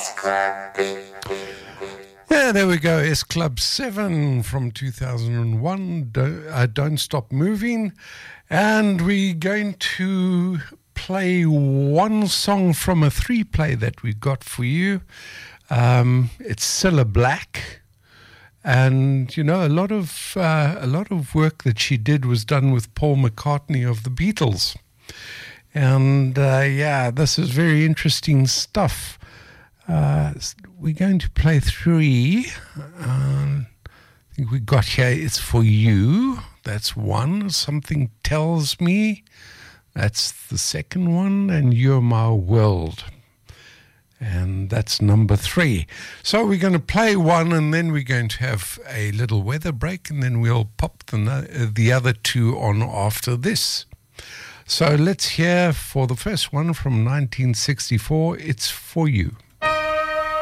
Yeah, there we go. S Club 7 from 2001. Don't Stop Moving. And we're going to play one song from a 3-play that we got for you. It's Cilla Black. And, you know, a lot of work that she did was done with Paul McCartney of the Beatles. And, yeah, this is very interesting stuff. We're going to play 3. I think we got here, It's For You. That's 1. Something Tells Me. That's the second one. And You're My World. And that's number 3. So we're going to play 1, and then we're going to have a little weather break, and then we'll pop the other 2 on after this. So let's hear for the first one from 1964, It's For You.